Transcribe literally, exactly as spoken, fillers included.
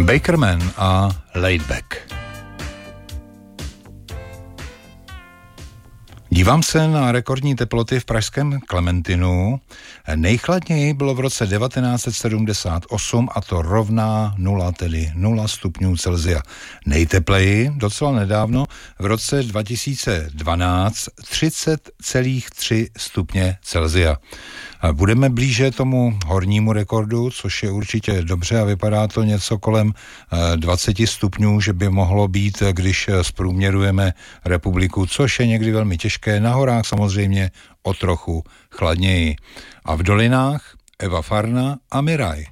Bakerman a Laidback. Dívám se na rekordní teploty v pražském Klementinu. Nejchladněji bylo v roce devatenáct set sedmdesát osm a to rovná nula, tedy nula stupňů Celsia. Nejtepleji docela nedávno v roce dva tisíce dvanáct třicet celá tři stupně Celsia. Budeme blíže tomu hornímu rekordu, což je určitě dobře a vypadá to něco kolem dvacet stupňů, že by mohlo být, když zprůměrujeme republiku, což je někdy velmi těžké, na horách samozřejmě o trochu chladněji. A v dolinách Eva Farna a Miraj.